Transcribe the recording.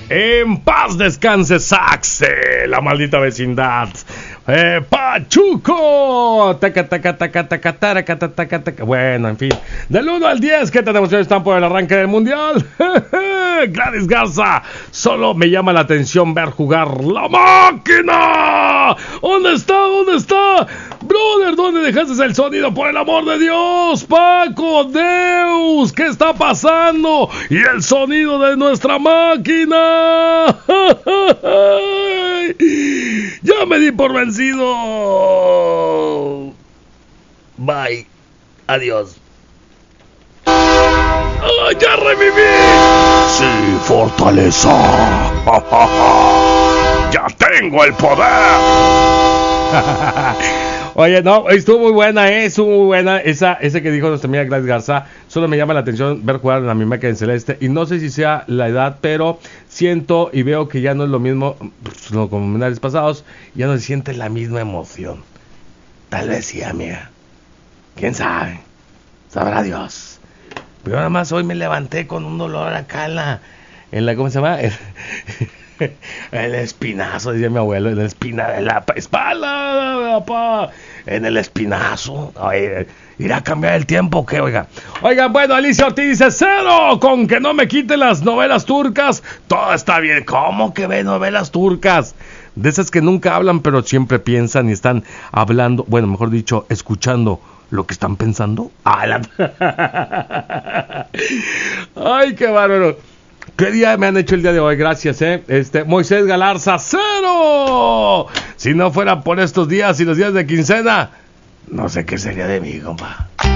En paz descanse Saxe, la maldita vecindad. Pachuco. Taca, taca, taca, taca, taca, taca, taca, taca. Bueno, en fin. Del 1 al 10, ¿qué tan emocionados están por el arranque del mundial? Gladys Garza. Solo me llama la atención ver jugar la máquina. ¿Dónde está? ¿Dónde está? Brother, ¿dónde dejaste el sonido? Por el amor de Dios, Paco, Deus, ¿qué está pasando? Y el sonido de nuestra máquina. Ya me di por vencido. Bye. Adiós. ¡Ah, ya reviví! Sí, fortaleza. Ya tengo el poder. Oye, no, estuvo muy buena, estuvo muy buena ese que dijo nuestra amiga Gladys Garza. Solo me llama la atención ver jugar a mi máquina en celeste. Y no sé si sea la edad, pero siento y veo que ya no es lo mismo, pues, no, como mundiales pasados, ya no se siente la misma emoción. Tal vez sí, amiga. ¿Quién sabe? Sabrá Dios. Pero nada más hoy me levanté con un dolor acá en la ¿cómo se llama? El espinazo, decía mi abuelo, en la espina de la espalda, papá, en el espinazo. Oye, ¿irá a cambiar el tiempo o qué? Oigan, bueno, Alicia Ortiz dice 0, con que no me quiten las novelas turcas, todo está bien. ¿Cómo que ve novelas turcas? De esas que nunca hablan, pero siempre piensan y están hablando, bueno, mejor dicho, escuchando lo que están pensando. Ay, qué bárbaro. ¿Qué día me han hecho el día de hoy? Gracias, Moisés Galarza, 0. Si no fuera por estos días y los días de quincena, no sé qué sería de mí, compa.